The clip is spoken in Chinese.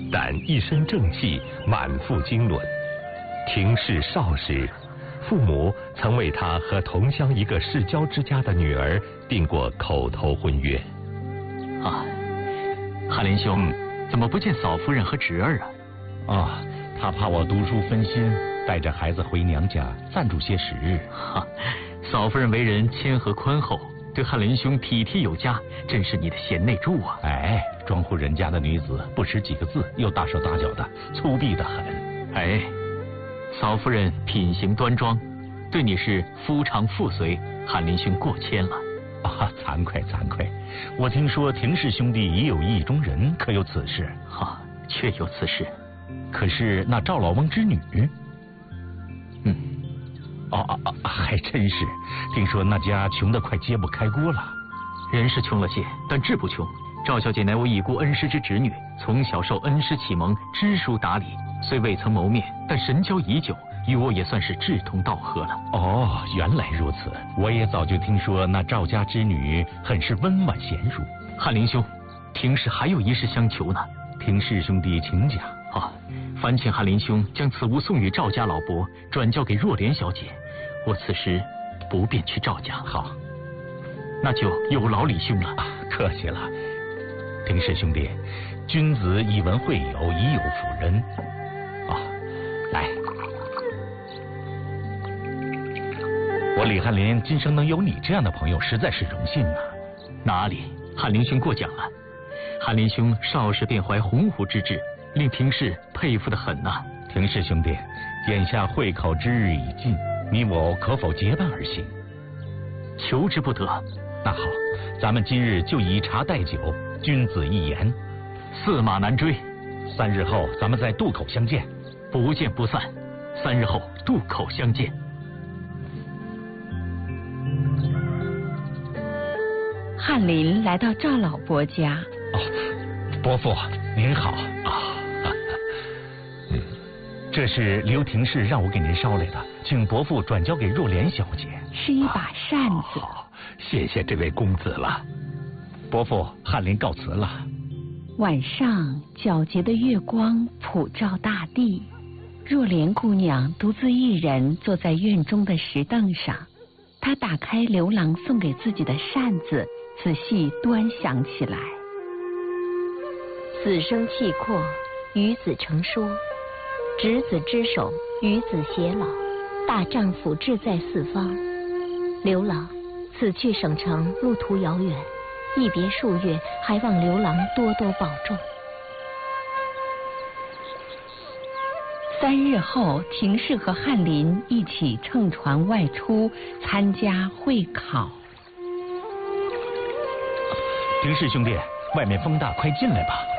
但一身正气，满腹经纶。廷氏少时，父母曾为他和同乡一个世交之家的女儿订过口头婚约。 啊，翰林兄，怎么不见嫂夫人和侄儿啊？他怕我读书分心，带着孩子回娘家暂住些时日。 嫂夫人为人谦和宽厚，对翰林兄体贴有加，真是你的贤内助啊！ 哎，庄户人家的女子不识几个字，又大手大脚的，粗鄙得很。 哎，嫂夫人品行端庄，对你是夫长妇随，翰林兄过谦了。 啊，惭愧惭愧，我听说廷氏兄弟已有意中人，可有此事？ 确有此事。 可是那赵老翁之女，还真是。听说那家穷得快揭不开锅了。 人是穷了些，但志不穷。赵小姐乃我已故恩师之侄女，从小受恩师启蒙，知书达理。虽未曾谋面，但神交已久，与我也算是志同道合了。 哦，原来如此。我也早就听说那赵家之女很是温婉娴淑。 翰林兄，廷氏还有一事相求呢。 廷氏兄弟，请讲。 烦请翰林兄将此物送与赵家老伯，转交给若莲小姐。我此时不便去赵家。 好， 那就有劳李兄了。 客气了。廷氏兄弟，君子以文会友，以友辅仁。来，我李翰林今生能有你这样的朋友，实在是荣幸啊。 哪里，翰林兄过奖了。翰林兄少时便怀鸿鹄之志，令廷氏佩服得很呐。 廷氏兄弟，眼下会考之日已近，你我可否结伴而行？ 求之不得。 那好，咱们今日就以茶代酒，君子一言， 驷马难追。 3日后咱们在渡口相见。 不见不散。3日后渡口相见。 翰林来到赵老伯家。 伯父您好这是刘廷氏让我给您捎来的，请伯父转交给若莲小姐。 是一把扇子。 谢谢这位公子了。 伯父，翰林告辞了。 晚上，皎洁的月光普照大地。若莲姑娘独自一人坐在院中的石凳上，她打开刘郎送给自己的扇子，仔细端详起来。 子生契阔，与子成说，执子之手，与子偕老。大丈夫志在四方。刘郎，此去省城，路途遥远，一别数月，还望刘郎多多保重。 3日后，廷氏和翰林一起乘船外出参加会考。 廷氏兄弟，外面风大，快进来吧。